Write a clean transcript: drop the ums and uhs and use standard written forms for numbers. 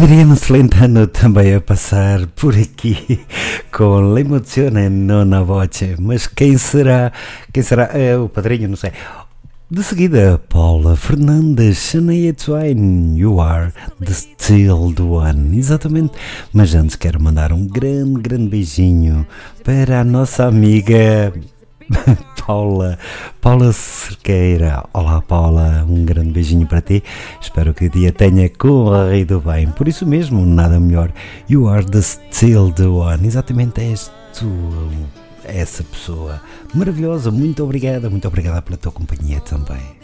Adriano Celentano também a passar por aqui com l'emozione non a voce. Mas quem será? Quem será? É o padrinho, não sei. De seguida, Paula Fernandes, Shania Twain, You Are the Still the One. Exatamente. Mas antes quero mandar um grande beijinho para a nossa amiga Paula Cerqueira. Olá Paula, um grande beijinho para ti. Espero que o dia tenha corrido bem. Por isso mesmo, nada melhor. You are the still the one. Exatamente, és tu essa pessoa maravilhosa. Muito obrigada pela tua companhia também.